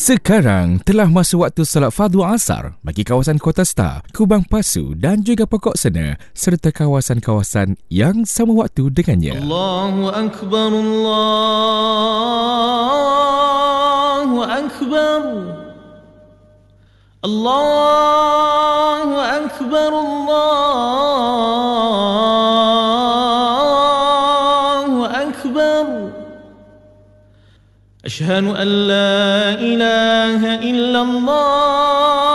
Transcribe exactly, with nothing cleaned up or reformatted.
Sekarang telah masuk waktu salat fardu asar bagi kawasan Kota Star, Kubang Pasu dan juga Pokok Sena serta kawasan-kawasan yang sama waktu dengannya. Allahu Akbar, Allahu Akbar, Allahu Akbar, Allahu Akbar. Asyhadu an la ilaha illallah